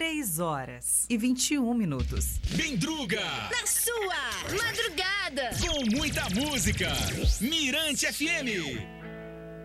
3h21. Bendruga! Na sua madrugada! Com muita música! Mirante FM!